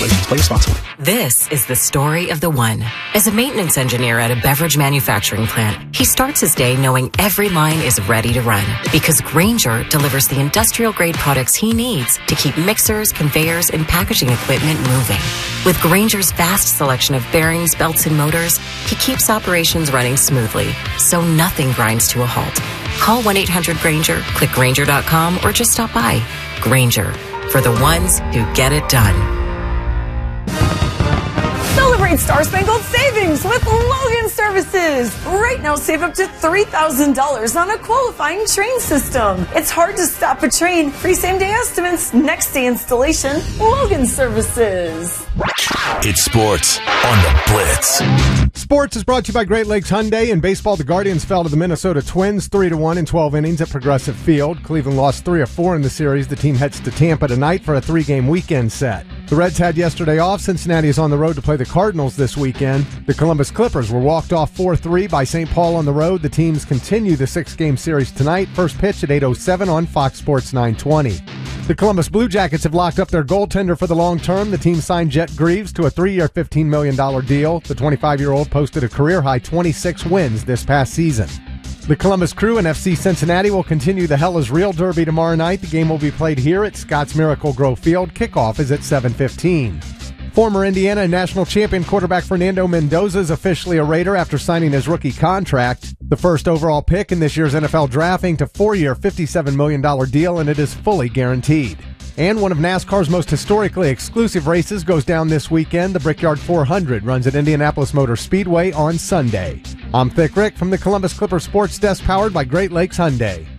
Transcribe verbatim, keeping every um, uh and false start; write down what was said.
regulations. Play responsibly. This is the story of the one. As a maintenance engineer at a beverage manufacturing plant, he starts his day knowing every line is ready to run because Grainger delivers the industrial-grade products he needs to keep mixers, conveyors, and packaging equipment moving. With Grainger's vast selection of bearings, belts, and motors, he keeps operations running smoothly, so nothing grinds to a halt. Call one eight hundred Grainger, click Grainger dot com, or just stop by. Grainger, for the ones who get it done. Celebrate Star Spangled Savings with Logan Services. Right now, save up to three thousand dollars on a qualifying train system. It's hard to stop a train. Free same-day estimates, next-day installation. Logan Services. It's sports on the Blitz. Sports is brought to you by Great Lakes Hyundai. In baseball, the Guardians fell to the Minnesota Twins three to one in twelve innings at Progressive Field. Cleveland lost three of four in the series. The team heads to Tampa tonight for a three-game weekend set. The Reds had yesterday off. Cincinnati is on the road to play the Cardinals this weekend. The Columbus Clippers were walked off four three by Saint Paul on the road. The teams continue the six-game series tonight. First pitch at eight oh seven on Fox Sports nine twenty. The Columbus Blue Jackets have locked up their goaltender for the long term. The team signed Jet Greaves to a three-year, fifteen million dollars deal. The twenty-five-year-old posted a career-high twenty-six wins this past season. The Columbus Crew and F C Cincinnati will continue the Hell is Real Derby tomorrow night. The game will be played here at Scotts Miracle Grove Field. Kickoff is at seven fifteen. Former Indiana national champion quarterback Fernando Mendoza is officially a Raider after signing his rookie contract. The first overall pick in this year's N F L draft inked a four-year, fifty-seven million dollars deal, and it is fully guaranteed. And one of NASCAR's most historically exclusive races goes down this weekend. The Brickyard four hundred runs at Indianapolis Motor Speedway on Sunday. I'm Thick Rick from the Columbus Clipper Sports Desk, powered by Great Lakes Hyundai.